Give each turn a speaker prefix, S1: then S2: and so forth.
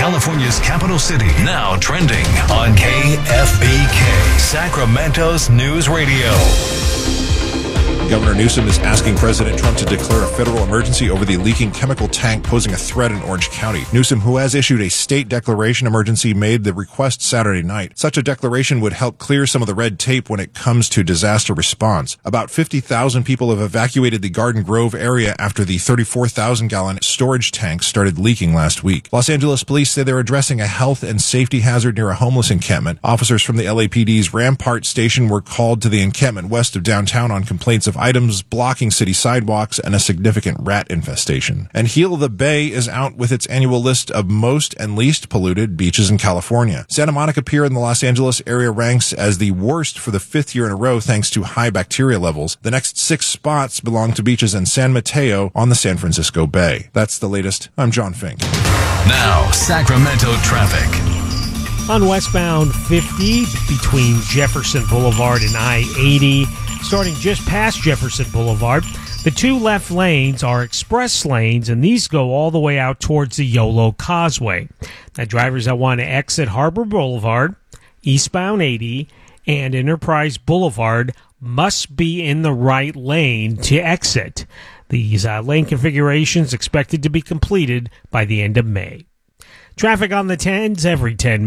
S1: California's capital city, now trending on KFBK, Sacramento's News Radio.
S2: Governor Newsom is asking President Trump to declare a federal emergency over the leaking chemical tank posing a threat in Orange County. Newsom, who has issued a state declaration emergency, made the request Saturday night. Such a declaration would help clear some of the red tape when it comes to disaster response. About 50,000 people have evacuated the Garden Grove area after the 34,000-gallon storage tank started leaking last week. Los Angeles police say they're addressing a health and safety hazard near a homeless encampment. Officers from the LAPD's Rampart Station were called to the encampment west of downtown on complaints of items blocking city sidewalks and a significant rat infestation. And Heal the Bay is out with its annual list of most and least polluted beaches in California. Santa Monica Pier in the Los Angeles area ranks as the worst for the 5th year in a row thanks to high bacteria levels. The next 6 spots belong to beaches in San Mateo on the San Francisco Bay. That's the latest. I'm John Fink.
S1: Now, Sacramento traffic.
S3: On westbound 50 between Jefferson Boulevard and I-80, starting just past Jefferson Boulevard, the 2 left lanes are express lanes, and these go all the way out towards the Yolo Causeway. Now, drivers that want to exit Harbor Boulevard, eastbound 80, and Enterprise Boulevard must be in the right lane to exit. These lane configurations expected to be completed by the end of May. Traffic on the 10s every 10 minutes.